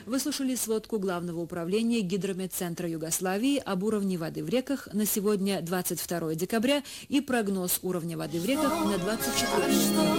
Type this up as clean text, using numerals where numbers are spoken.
Вы слушали сводку Главного управления Гидрометцентра Югославии об уровне воды в реках на сегодня, 22 декабря, и прогноз уровня воды в реках на 24 декабря.